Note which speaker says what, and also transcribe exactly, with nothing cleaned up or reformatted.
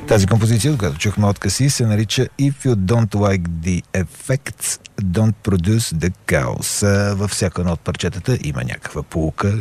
Speaker 1: Тази композиция, която чухме от Каси, се нарича If You Don't Like the Effects, Don't Produce the Chaos. Във всяко едно от парчетата има някаква поука